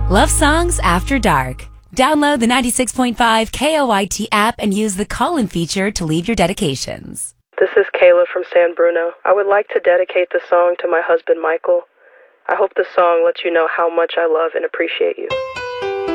Love Songs After Dark. Download the 96.5 KOIT app and use the call-in feature to leave your dedications. This is Kayla from San Bruno. I would like to dedicate the song to my husband, Michael. I hope the song lets you know how much I love and appreciate you.